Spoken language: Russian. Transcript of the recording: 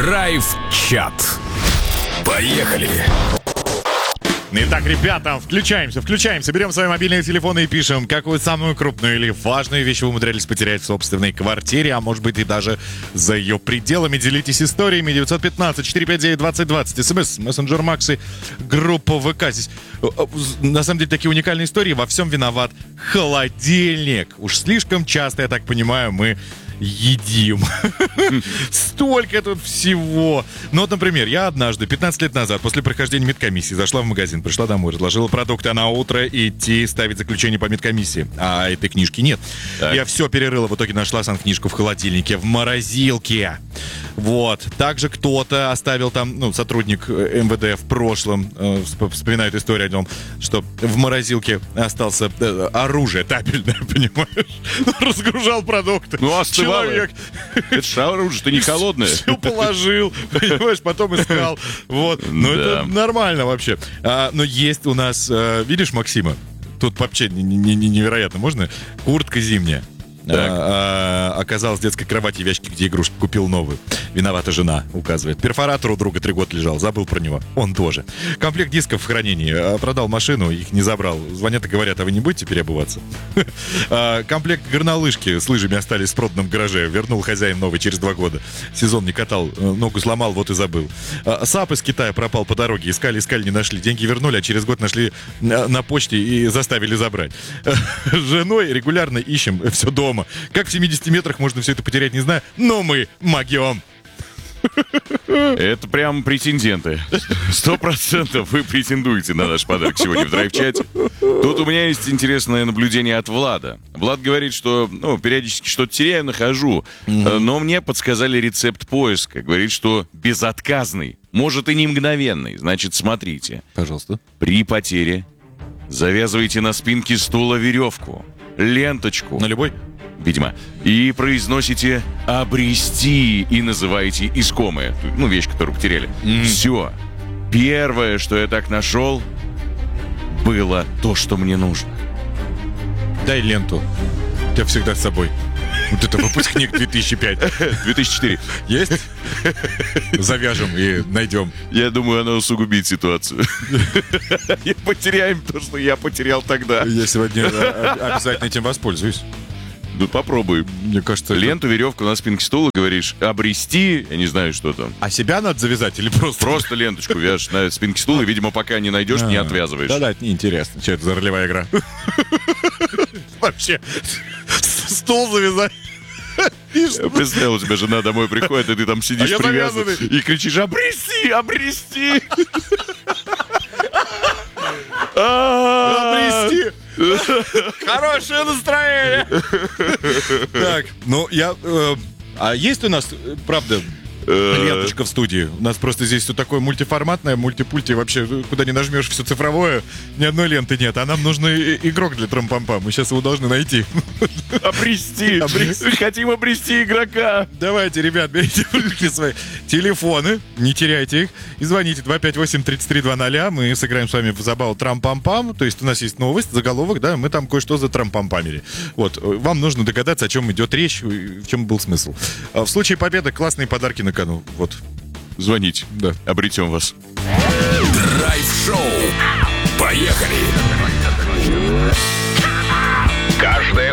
Драйв-чат. Поехали! Итак, ребята, включаемся. Берем свои мобильные телефоны и пишем, какую самую крупную или важную вещь вы умудрялись потерять в собственной квартире, а может быть и даже за ее пределами. Делитесь историями. 915-459-2020. СМС, мессенджер Макс и группа ВК. Здесь, на самом деле, такие уникальные истории. Во всем виноват холодильник. Уж слишком часто, я так понимаю, мы едим. Столько тут всего. Ну вот, например, я однажды, 15 лет назад, после прохождения медкомиссии, зашла в магазин, пришла домой, разложила продукты, а на утро идти ставить заключение по медкомиссии. А этой книжки нет. Так. Я все перерыла, в итоге нашла санкнижку в холодильнике, в морозилке. Вот. Также кто-то оставил там, сотрудник МВД в прошлом, вспоминает историю о нем, что в морозилке остался оружие табельное, понимаешь? Разгружал продукты. Человек. Это же оружие-то не холодное. Все положил, понимаешь, потом искал. Вот. Ну, это нормально вообще. Но есть у нас, видишь, Максима, тут вообще невероятно, можно? Куртка зимняя. Оказалась в детской кровати в ящике, где игрушки, купил новую. Виновата жена, указывает. Перфоратор у друга 3 года лежал, забыл про него. Он тоже. Комплект дисков в хранении. Продал машину, их не забрал. Звонят и говорят, а вы не будете переобуваться? Комплект горнолыжки с лыжами остались в проданном гараже. Вернул хозяин новый через 2 года. Сезон не катал, ногу сломал, вот и забыл. САП из Китая пропал по дороге. Искали, не нашли. Деньги вернули, а через год нашли на почте и заставили забрать. С женой регулярно ищем все дома. Как в 70 метрах можно все это потерять, не знаю, но мы могем. Это прям претенденты. 100% вы претендуете на наш подарок сегодня в драйв-чате. Тут у меня есть интересное наблюдение от Влада. Влад говорит, что периодически что-то теряю, нахожу. Но мне подсказали рецепт поиска. Говорит, что безотказный. Может и не мгновенный. Значит, смотрите. Пожалуйста. При потере завязывайте на спинке стула веревку, ленточку. На любой? Видимо. И произносите «обрести» и называете искомое. Вещь, которую потеряли. Все. Первое, что я так нашел, было то, что мне нужно. Дай ленту. Я всегда с собой. Вот это выпускник 2005. 2004. Есть? Завяжем и найдем. Я думаю, она усугубит ситуацию. И потеряем то, что я потерял тогда. Я сегодня обязательно этим воспользуюсь. Попробуй. Мне кажется, ленту, веревку на спинке стула, говоришь, обрести, я не знаю, что там. А себя надо завязать или просто? Просто ленточку вяжешь на спинке стула, и, видимо, пока не найдешь, не отвязываешь. Да, это неинтересно. Что это за ролевая игра? Вообще, стул завязать. Я представляю, у тебя жена домой приходит, и ты там сидишь привязанный и кричишь: обрести, обрести. Обрести. Хорошее настроение. Так, а есть у нас, правда, ленточка в студии? У нас просто здесь все такое мультиформатное, мультипульти. Вообще, куда не нажмешь, все цифровое. Ни одной ленты нет. А нам нужен игрок для трам-пам-пам. Мы сейчас его должны найти. Обрести. Хотим обрести игрока. Давайте, ребят, берите в руки свои телефоны, не теряйте их, и звоните 258-3320. Мы сыграем с вами в забаву трам-пам-пам. То есть у нас есть новость, заголовок, да, мы там кое-что за трам-пам-памили. Вот, вам нужно догадаться, о чем идет речь, в чем был смысл. В случае победы классные подарки на кону. Вот. Звоните. Да. Обретем вас. Драйв-шоу. Поехали! Каждое